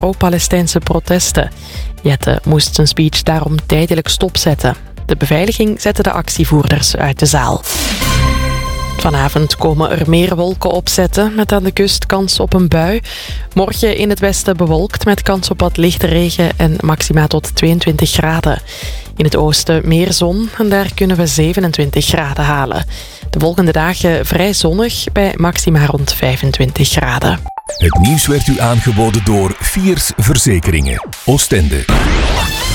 pro-Palestijnse protesten. Jette moest zijn speech daarom tijdelijk stopzetten. De beveiliging zette de actievoerders uit de zaal. Vanavond komen er meer wolken opzetten, met aan de kust kans op een bui. Morgen in het westen bewolkt met kans op wat lichte regen en maxima tot 22 graden. In het oosten meer zon en daar kunnen we 27 graden halen. De volgende dagen vrij zonnig bij maxima rond 25 graden. Het nieuws werd u aangeboden door Fiers Verzekeringen, Oostende.